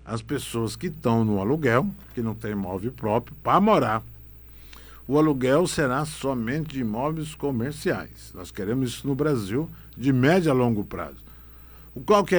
as pessoas que estão no aluguel, que não tem imóvel próprio, para morar. O aluguel será somente de imóveis comerciais. Nós queremos isso no Brasil de médio a longo prazo. Qual que é